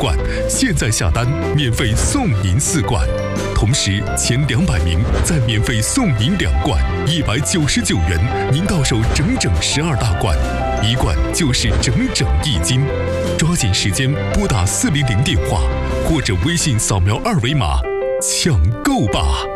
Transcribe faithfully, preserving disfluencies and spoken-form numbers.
罐，现在下单免费送您四罐，同时前两百名再免费送您两罐，一百九十九元，您到手整整十二大罐，一罐就是整整一斤。抓紧时间拨打四零零电话，或者微信扫描二维码抢购吧。